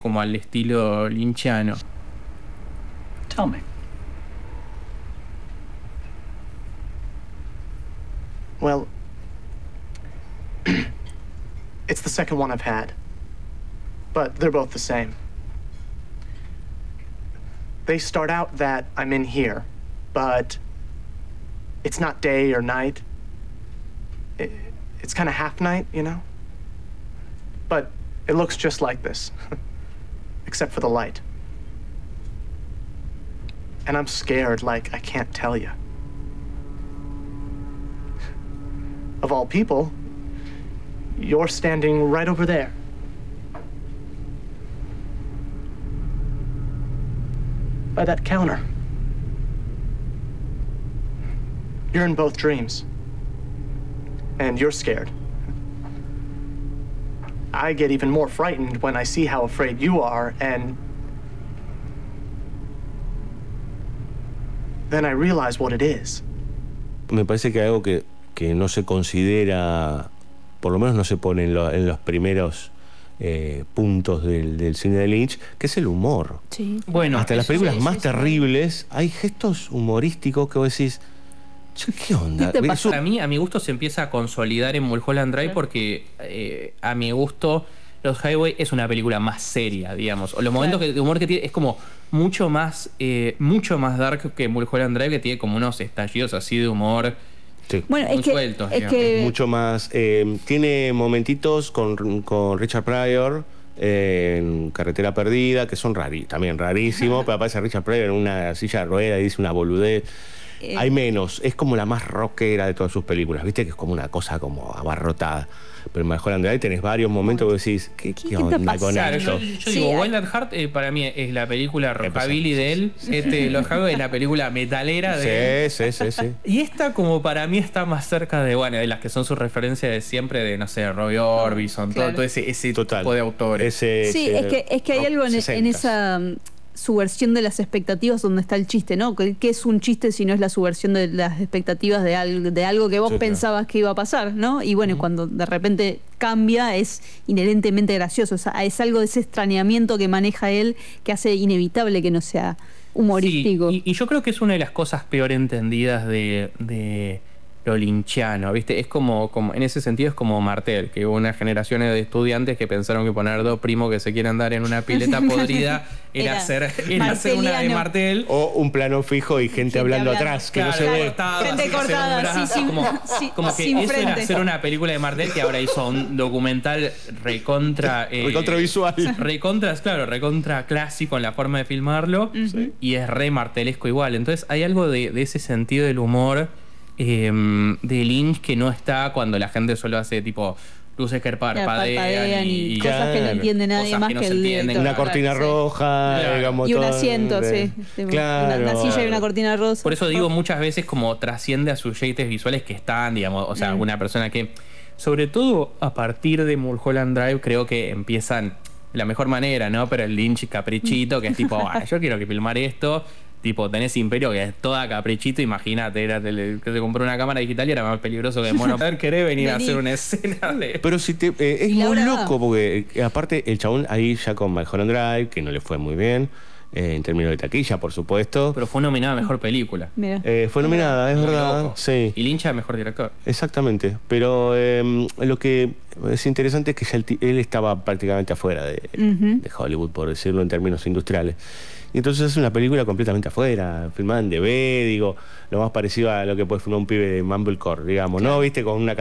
como al estilo lynchiano. Tell me. Well, it's the second one I've had, but they're both the same. They start out that I'm in here, but it's not day or night. It's kind of half night, you know? But it looks just like this, except for the light. And I'm scared like I can't tell you. Of all people, you're standing right over there. By that counter. You're in both dreams. And you're scared. I get even more frightened when I see how afraid you are, and then I realize what it is. Me parece que algo que no se considera, por lo menos no se pone en los primeros puntos del cine de Lynch, que es el humor. Sí. Bueno, hasta en las películas más terribles hay gestos humorísticos que vos decís, che, ¿qué onda? ¿Qué te pasa? Para mí, a mi gusto, se empieza a consolidar en Mulholland Drive porque a mi gusto Los Highway es una película más seria, digamos. O los momentos de humor que tiene es como mucho más dark que Mulholland Drive, que tiene como unos estallidos así de humor. Sí. Bueno, muy sueltos, digamos. Mucho más. Tiene momentitos con Richard Pryor en Carretera Perdida, que son también rarísimos, pero aparece Richard Pryor en una silla de ruedas y dice una boludez. Hay menos, es como la más rockera de todas sus películas, viste que es como una cosa como abarrotada. Pero en Mulholland Drive tenés varios momentos que decís, ¿qué onda con Claro, esto? yo digo, Wild at Heart para mí es la película rockabilly de él. Los Highway es la película metalera de él. Sí. Y esta como para mí está más cerca de las que son sus referencias de siempre, de no sé, Roy Orbison, todo ese tipo de autores. Sí, es que hay algo en esa subversión de las expectativas donde está el chiste, ¿no? ¿Qué es un chiste si no es la subversión de las expectativas de algo que vos pensabas que iba a pasar, ¿no? Y bueno, cuando de repente cambia es inherentemente gracioso. O sea, es algo de ese extrañamiento que maneja él que hace inevitable que no sea humorístico. Sí, y yo creo que es una de las cosas peor entendidas de lo lynchiano, ¿viste? Es como en ese sentido es como Martel, que hubo unas generaciones de estudiantes que pensaron que poner dos primos que se quieren dar en una pileta podrida era hacer una de Martel. O un plano fijo y gente hablando atrás, que no se ve. Gente cortada, como que eso era hacer una película de Martel, que ahora hizo un documental recontra visual. Recontra clásico en la forma de filmarlo. Y es re martelesco igual. Entonces hay algo de ese sentido del humor de Lynch que no está cuando la gente solo hace tipo luces que parpadean y cosas que no entiende nadie más que el director. Una cortina roja, y un asiento, sí. Una silla y una cortina rosa. Por eso digo, muchas veces como trasciende a sus jeites visuales que están, digamos, o sea, una persona que, sobre todo a partir de Mulholland Drive, creo que empiezan de la mejor manera, ¿no? Pero el Lynch caprichito, que es tipo, yo quiero que filmar esto. Tipo, tenés Imperio, que es toda caprichito, imagínate, que te compró una cámara digital y era más peligroso que mono. ¿Querés venir a hacer una escena de...? Pero si es muy loco, porque aparte el chabón ahí ya con Mulholland Drive, que no le fue muy bien, en términos de taquilla, por supuesto. Pero fue nominada a Mejor Película. Fue nominada, es verdad. Loco. Sí. Y Lynch a Mejor Director. Exactamente. Pero lo que es interesante es que ya él estaba prácticamente afuera de Hollywood, por decirlo en términos industriales. Y entonces es una película completamente afuera, filmada en DV, digo, lo más parecido a lo que puede filmar un pibe de Mumblecore, digamos, ¿no? ¿Viste? Con una